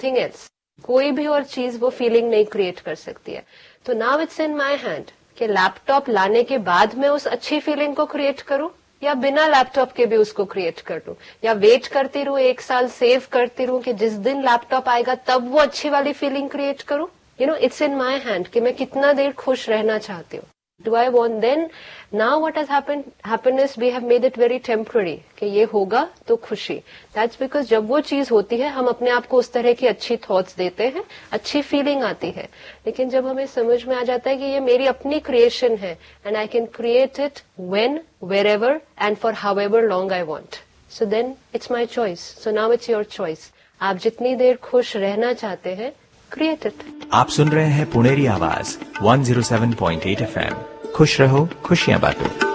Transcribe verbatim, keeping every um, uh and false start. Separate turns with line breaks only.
Nothing else, कोई भी और चीज वो फीलिंग नहीं क्रिएट कर सकती है। तो now it's in my hand कि लैपटॉप लाने के बाद मैं उस अच्छी फीलिंग को क्रिएट करूं या बिना लैपटॉप के भी उसको क्रिएट कर लूं, या वेट करती रहूं, एक साल सेव करती रहूं कि जिस दिन लैपटॉप आएगा तब वो अच्छी वाली फीलिंग क्रिएट करूं। You know, it's in my hand कि मैं कितना देर खुश रहना चाहती हूँ। Do I want then? Now what has happened? Happiness we have made it very temporary कि ये होगा तो खुशी। That's because जब वो चीज होती है हम अपने आप को उस तरह की अच्छी थॉट्स देते हैं, अच्छी फीलिंग आती है। लेकिन जब हमें समझ में आ जाता है कि ये मेरी अपनी क्रिएशन है and I can create it when, wherever and for however long I want. So then it's my choice. So now it's your choice. आप जितनी देर खुश रहना चाहते हैं, create it.
आप सुन रहे हैं पुणेरी आवाज one zero seven point eight F M. खुश रहो, खुशियां बांटो।